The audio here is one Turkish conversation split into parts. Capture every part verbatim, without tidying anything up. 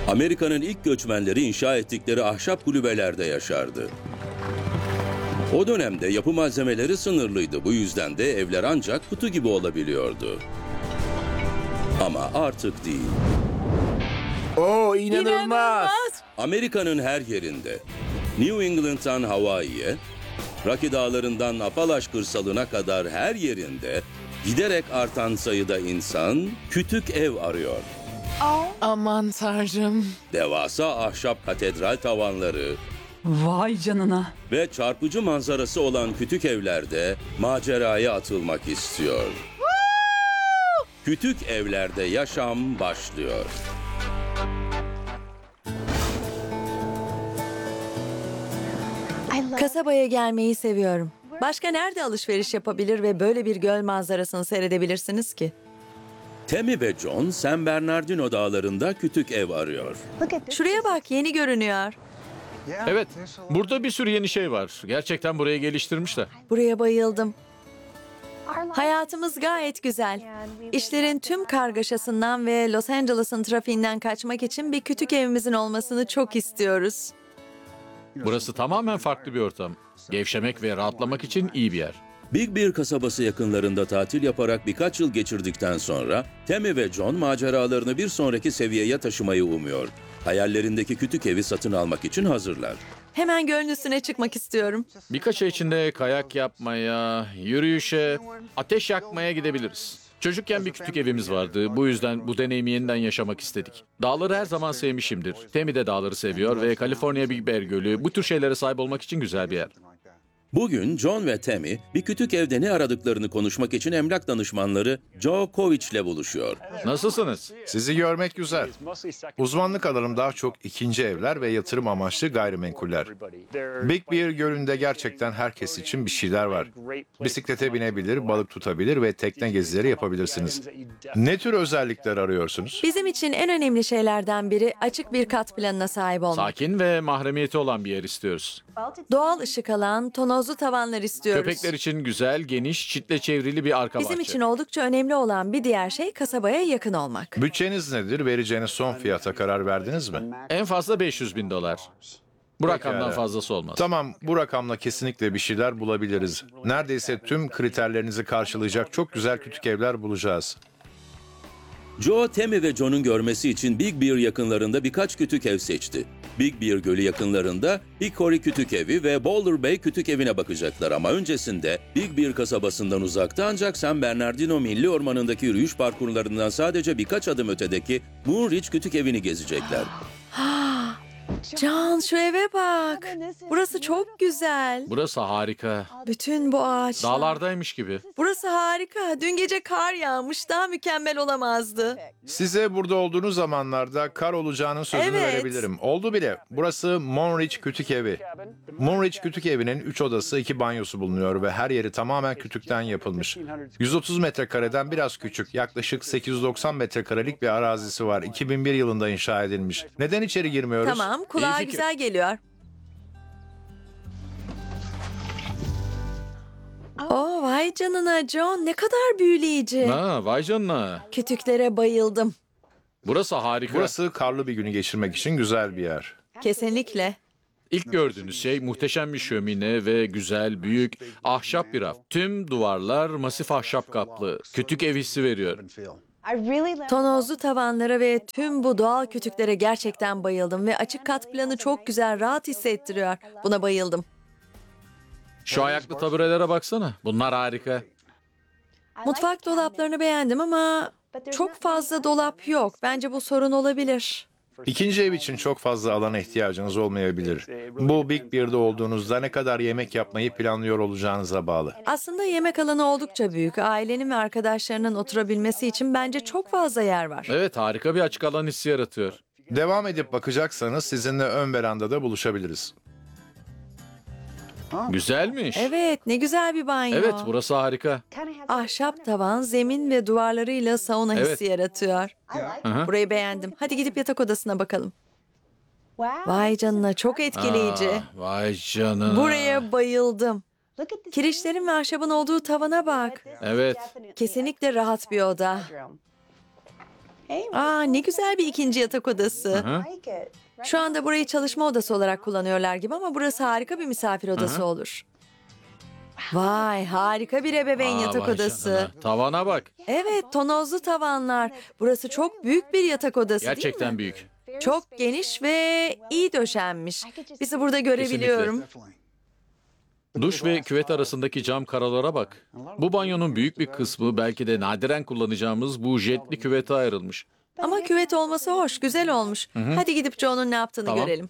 Amerika'nın ilk göçmenleri inşa ettikleri ahşap kulübelerde yaşardı. O dönemde yapı malzemeleri sınırlıydı. Bu yüzden de evler ancak kutu gibi olabiliyordu. Ama artık değil. Oo, inanılmaz. Amerika'nın her yerinde, New England'dan Hawaii'ye, Rocky Dağları'ndan Apalaş kırsalına kadar her yerinde giderek artan sayıda insan kütük ev arıyor. Aman tanrım. Devasa ahşap katedral tavanları Vay canına. ve çarpıcı manzarası olan kütük evlerde maceraya atılmak istiyor. Kütük evlerde yaşam başlıyor. Kasabaya gelmeyi seviyorum. Başka nerede alışveriş yapabilir ve böyle bir göl manzarasını seyredebilirsiniz ki? Tammy ve John San Bernardino dağlarında kütük ev arıyor. Şuraya bak, yeni görünüyor. Evet, burada bir sürü yeni şey var. Gerçekten burayı geliştirmişler. Buraya bayıldım. Hayatımız gayet güzel. İşlerin tüm kargaşasından ve Los Angeles'ın trafiğinden kaçmak için bir kütük evimizin olmasını çok istiyoruz. Burası tamamen farklı bir ortam. Gevşemek ve rahatlamak için iyi bir yer. Big Bear kasabası yakınlarında tatil yaparak birkaç yıl geçirdikten sonra Tammy ve John maceralarını bir sonraki seviyeye taşımayı umuyor. Hayallerindeki kütük evi satın almak için hazırlar. Hemen gölün üstüne çıkmak istiyorum. Birkaç ay içinde kayak yapmaya, yürüyüşe, ateş yakmaya gidebiliriz. Çocukken bir kütük evimiz vardı. Bu yüzden bu deneyimi yeniden yaşamak istedik. Dağları her zaman sevmişimdir. Tammy de dağları seviyor ve Kaliforniya Big Bear Gölü bu tür şeylere sahip olmak için güzel bir yer. Bugün John ve Tammy bir kütük evde ne aradıklarını konuşmak için emlak danışmanları Joe Kovich ile buluşuyor. Nasılsınız? Sizi görmek güzel. Uzmanlık alanım daha çok ikinci evler ve yatırım amaçlı gayrimenkuller. Big Bear Gölü'nde gerçekten herkes için bir şeyler var. Bisiklete binebilir, balık tutabilir ve tekne gezileri yapabilirsiniz. Ne tür özellikler arıyorsunuz? Bizim için en önemli şeylerden biri açık bir kat planına sahip olmak. Sakin ve mahremiyeti olan bir yer istiyoruz. Doğal ışık alan, tonozlu tavanlar istiyoruz. Köpekler için güzel, geniş, çitle çevrili bir arka Bizim bahçe. için oldukça önemli olan bir diğer şey kasabaya yakın olmak. Bütçeniz nedir? Vereceğiniz son fiyata karar verdiniz mi? En fazla beş yüz bin dolar. Bu rakamdan Pekala. fazlası olmaz. Tamam, bu rakamla kesinlikle bir şeyler bulabiliriz. Neredeyse tüm kriterlerinizi karşılayacak çok güzel kütük evler bulacağız. Joe, Tammy ve John'un görmesi için Big Bear yakınlarında birkaç kütük ev seçti. Big Bear Gölü yakınlarında Hickory Kütük Evi ve Boulder Bay Kütük Evi'ne bakacaklar ama öncesinde Big Bear kasabasından uzakta ancak San Bernardino Milli Ormanı'ndaki yürüyüş parkurlarından sadece birkaç adım ötedeki Moonridge Kütük Evi'ni gezecekler. Can, şu eve bak. Burası çok güzel. Burası harika. Bütün bu ağaçlar. Dağlardaymış gibi. Burası harika. Dün gece kar yağmış. Daha mükemmel olamazdı. Size burada olduğunuz zamanlarda kar olacağının sözünü Evet. verebilirim. Oldu bile. Burası Moonridge Kütük Evi. Moonridge Kütük Evi'nin üç odası, iki banyosu bulunuyor ve her yeri tamamen kütükten yapılmış. yüz otuz metrekareden biraz küçük, yaklaşık sekiz yüz doksan metrekarelik bir arazisi var. iki bin bir yılında inşa edilmiş. Neden içeri girmiyoruz? Tamam, kulağa İyi fikir. güzel geliyor. Oh, vay canına John, ne kadar büyüleyici. Ha, vay canına. Kütüklere bayıldım. Burası harika. Burası karlı bir günü geçirmek için güzel bir yer. Kesinlikle. İlk gördüğünüz şey muhteşem bir şömine ve güzel, büyük, ahşap bir raf. Tüm duvarlar masif ahşap kaplı. Kütük ev hissi veriyor. Tonozlu tavanlara ve tüm bu doğal kütüklere gerçekten bayıldım ve açık kat planı çok güzel, rahat hissettiriyor. Buna bayıldım. Şu ayaklı taburelere baksana. Bunlar harika. Mutfak dolaplarını beğendim ama çok fazla dolap yok. Bence bu sorun olabilir. İkinci ev için çok fazla alana ihtiyacınız olmayabilir. Bu Big Bear'da olduğunuzda ne kadar yemek yapmayı planlıyor olacağınıza bağlı. Aslında yemek alanı oldukça büyük. Ailenin ve arkadaşlarının oturabilmesi için bence çok fazla yer var. Evet, harika bir açık alan hissi yaratıyor. Devam edip bakacaksanız sizinle ön verandada buluşabiliriz. Güzelmiş. Evet, ne güzel bir banyo. Evet, burası harika. Ahşap tavan, zemin ve duvarlarıyla sauna Evet. hissi yaratıyor. Hı hı. Burayı beğendim. Hadi gidip yatak odasına bakalım. Vay canına, çok etkileyici. Aa, vay canına. Buraya bayıldım. Kirişlerin ve ahşabın olduğu tavana bak. Evet. Kesinlikle rahat bir oda. Aa, ne güzel bir ikinci yatak odası. Hı. Şu anda burayı çalışma odası olarak kullanıyorlar gibi ama burası harika bir misafir odası olur. Vay, harika bir ebeveyn Aa, yatak vay odası. canına. Tavana bak. Evet, tonozlu tavanlar. Burası çok büyük bir yatak odası değil mi? Gerçekten büyük. Çok geniş ve iyi döşenmiş. Bizi burada görebiliyorum. Duş ve küvet arasındaki cam karalara bak. Bu banyonun büyük bir kısmı belki de nadiren kullanacağımız bu jetli küvete ayrılmış. Ama küvet olması hoş, güzel olmuş. Hadi gidip Joe'nun ne yaptığını Tamam. görelim.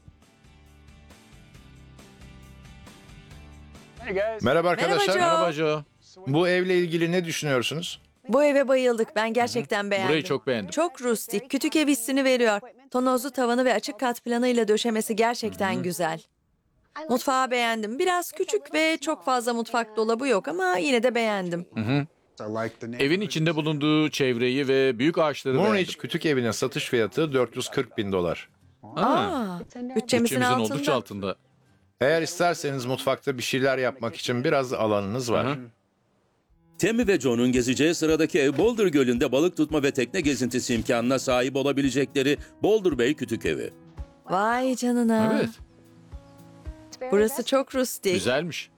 Merhaba arkadaşlar. Joe. Merhaba Joe. Bu evle ilgili ne düşünüyorsunuz? Bu eve bayıldık. Ben gerçekten beğendim. Burayı çok beğendim. Çok rustik, kütük ev hissini veriyor. Tonozlu tavanı ve açık kat planıyla döşemesi gerçekten güzel. Mutfağı beğendim. Biraz küçük ve çok fazla mutfak dolabı yok ama yine de beğendim. Evin içinde bulunduğu çevreyi ve büyük ağaçları beğendim. Monridge kütük evinin satış fiyatı dört yüz kırk bin dolar. Aa, Aa, bütçemizin bütçemizin altında. oldukça altında. Eğer isterseniz mutfakta bir şeyler yapmak için biraz alanınız var. Hı hı. Tammy ve John'un gezeceği sıradaki ev Boulder Gölü'nde balık tutma ve tekne gezintisi imkanına sahip olabilecekleri Boulder Bay Kütük Evi. Vay canına. Evet, Burası çok rustik. güzelmiş.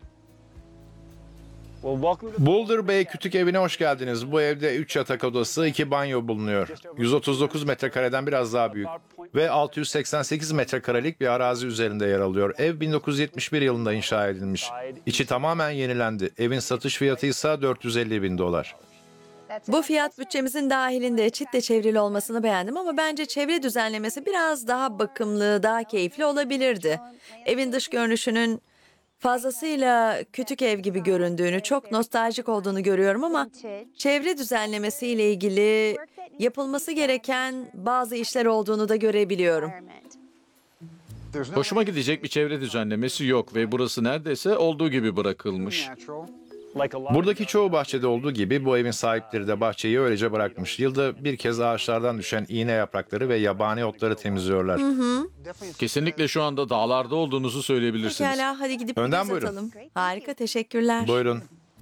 Boulder Bay kütük evine hoş geldiniz. Bu evde üç yatak odası, iki banyo bulunuyor. yüz otuz dokuz metrekareden biraz daha büyük. Ve altı yüz seksen sekiz metrekarelik bir arazi üzerinde yer alıyor. Ev bin dokuz yüz yetmiş bir yılında inşa edilmiş. İçi tamamen yenilendi. Evin satış fiyatı ise dört yüz elli bin dolar. Bu fiyat bütçemizin dahilinde, çitle çevrili olmasını beğendim ama bence çevre düzenlemesi biraz daha bakımlı, daha keyifli olabilirdi. Evin dış görünüşünün fazlasıyla kütük ev gibi göründüğünü, çok nostaljik olduğunu görüyorum ama çevre düzenlemesiyle ilgili yapılması gereken bazı işler olduğunu da görebiliyorum. Hoşuma gidecek bir çevre düzenlemesi yok ve burası neredeyse olduğu gibi bırakılmış. Buradaki çoğu bahçede olduğu gibi bu evin sahipleri de bahçeyi öylece bırakmış. Yılda bir kez ağaçlardan düşen iğne yaprakları ve yabani otları temizliyorlar. Kesinlikle şu anda dağlarda olduğunuzu söyleyebilirsiniz. Pekala, hadi gidip bir Önden göz buyurun. atalım. Harika, teşekkürler. Buyurun.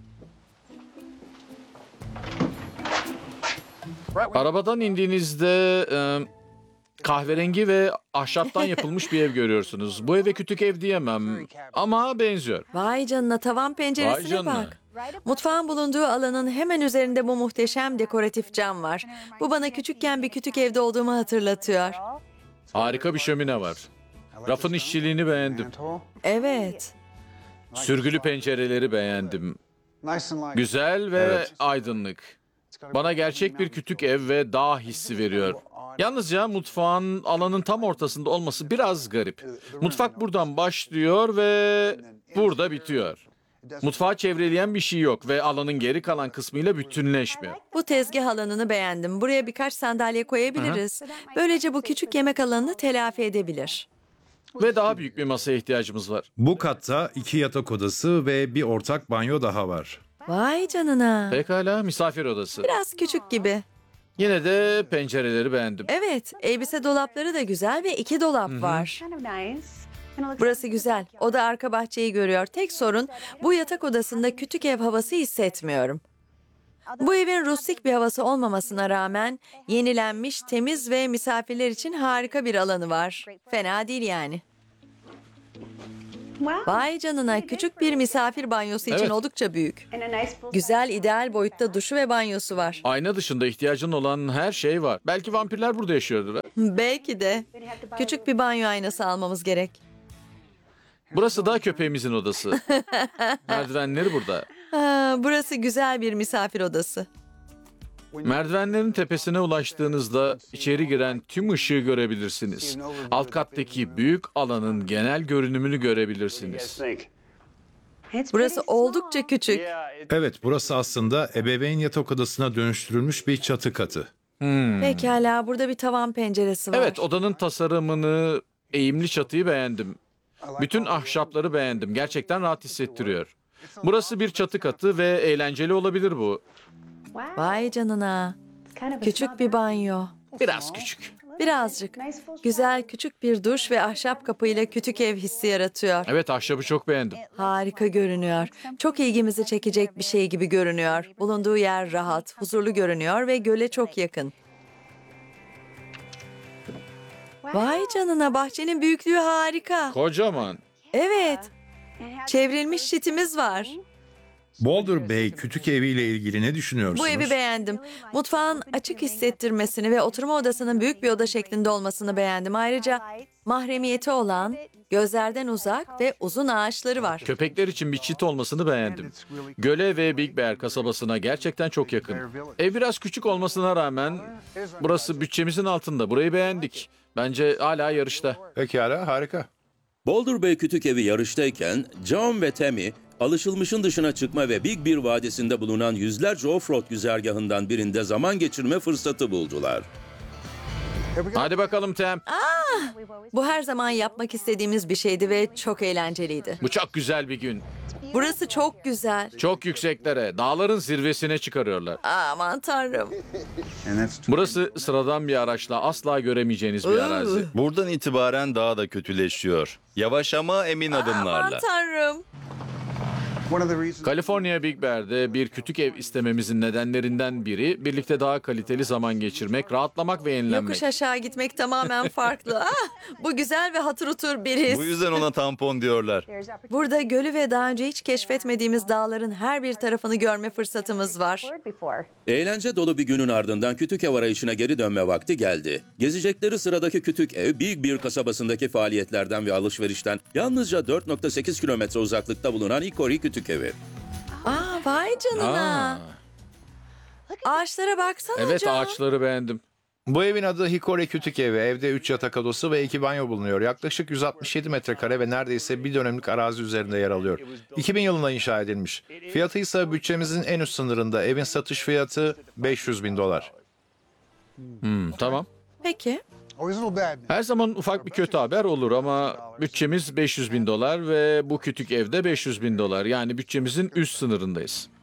Arabadan indiğinizde e, kahverengi ve ahşaptan yapılmış bir ev görüyorsunuz. Bu eve kütük ev diyemem ama benziyor. Vay canına, tavan penceresine Vay canına. bak. Mutfağın bulunduğu alanın hemen üzerinde bu muhteşem dekoratif cam var. Bu bana küçükken bir kütük evde olduğumu hatırlatıyor. Harika bir şömine var. Rafın işçiliğini beğendim. Evet. Sürgülü pencereleri beğendim. Güzel ve Evet. aydınlık. Bana gerçek bir kütük ev ve dağ hissi veriyor. Yalnızca mutfağın alanın tam ortasında olması biraz garip. Mutfak buradan başlıyor ve burada bitiyor. Mutfağı çevreleyen bir şey yok ve alanın geri kalan kısmıyla bütünleşmiyor. Bu tezgah alanını beğendim. Buraya birkaç sandalye koyabiliriz. Böylece bu küçük yemek alanını telafi edebilir. Ve daha büyük bir masaya ihtiyacımız var. Bu katta iki yatak odası ve bir ortak banyo daha var. Vay canına. Pekala, misafir odası. Biraz küçük gibi. Yine de pencereleri beğendim. Evet, elbise dolapları da güzel ve iki dolap var. Burası güzel. O da arka bahçeyi görüyor. Tek sorun bu yatak odasında kütük ev havası hissetmiyorum. Bu evin rustik bir havası olmamasına rağmen yenilenmiş, temiz ve misafirler için harika bir alanı var. Fena değil yani. Vay canına, küçük bir misafir banyosu için Evet. oldukça büyük. Güzel, ideal boyutta duşu ve banyosu var. Ayna dışında ihtiyacın olan her şey var. Belki vampirler burada yaşıyordur. ha? Belki de. Küçük bir banyo aynası almamız gerek. Burası da köpeğimizin odası. Merdivenleri burada. Ha, burası güzel bir misafir odası. Merdivenlerin tepesine ulaştığınızda içeri giren tüm ışığı görebilirsiniz. Alt kattaki büyük alanın genel görünümünü görebilirsiniz. Burası oldukça küçük. Evet, burası aslında ebeveyn yatak odasına dönüştürülmüş bir çatı katı. Pekala, burada bir tavan penceresi var. Evet, odanın tasarımını, eğimli çatıyı beğendim. Bütün ahşapları beğendim. Gerçekten rahat hissettiriyor. Burası bir çatı katı ve eğlenceli olabilir bu. Vay canına. Küçük bir banyo. Biraz küçük. Birazcık. Güzel küçük bir duş ve ahşap kapıyla kütük ev hissi yaratıyor. Evet, ahşabı çok beğendim. Harika görünüyor. Çok ilgimizi çekecek bir şey gibi görünüyor. Bulunduğu yer rahat, huzurlu görünüyor ve göle çok yakın. Vay canına, bahçenin büyüklüğü harika. Kocaman. Evet, çevrilmiş çitimiz var. Boulder Bay Kütük Evi ile ilgili ne düşünüyorsunuz? Bu evi beğendim. Mutfağın açık hissettirmesini ve oturma odasının büyük bir oda şeklinde olmasını beğendim. Ayrıca mahremiyeti olan, gözlerden uzak ve uzun ağaçları var. Köpekler için bir çit olmasını beğendim. Göle ve Big Bear kasabasına gerçekten çok yakın. Ev biraz küçük olmasına rağmen burası bütçemizin altında. Burayı beğendik. Bence hala yarışta. Pekala, harika. Boulder Bay Kütük Evi yarıştayken John ve Tammy alışılmışın dışına çıkma ve Big Bear Vadisi'nde bulunan yüzlerce offroad güzergahından birinde zaman geçirme fırsatı buldular. Hadi bakalım Tem. Bu her zaman yapmak istediğimiz bir şeydi ve çok eğlenceliydi. Bu çok güzel bir gün. Burası çok güzel. Çok yükseklere, dağların zirvesine çıkarıyorlar. Aman tanrım. Burası sıradan bir araçla asla göremeyeceğiniz bir arazi. Buradan itibaren daha da kötüleşiyor. Yavaş ama emin Aman adımlarla. tanrım. Kaliforniya Big Bear'de bir kütük ev istememizin nedenlerinden biri birlikte daha kaliteli zaman geçirmek, rahatlamak ve yenilenmek. Yokuş aşağı gitmek tamamen farklı. Ah, bu güzel ve hatır otur bir his. Bu yüzden ona tampon diyorlar. Burada gölü ve daha önce hiç keşfetmediğimiz dağların her bir tarafını görme fırsatımız var. Eğlence dolu bir günün ardından kütük ev arayışına geri dönme vakti geldi. Gezecekleri sıradaki kütük ev, Big Bear kasabasındaki faaliyetlerden ve alışverişten yalnızca dört nokta sekiz kilometre uzaklıkta bulunan Hickory Kütük Evi. Aa, vay canına. Aa, Ağaçlara baksana evet John. ağaçları beğendim. Bu evin adı Hickory Kütük Evi. Evde üç yatak odası ve iki banyo bulunuyor. Yaklaşık yüz altmış yedi metrekare ve neredeyse bir dönemlik arazi üzerinde yer alıyor. iki bin yılında inşa edilmiş. Fiyatı ise bütçemizin en üst sınırında. Evin satış fiyatı beş yüz bin dolar. Hmm, tamam. Peki. Her zaman ufak bir kötü haber olur ama bütçemiz beş yüz bin dolar ve bu kütük evde beş yüz bin dolar. Yani bütçemizin üst sınırındayız.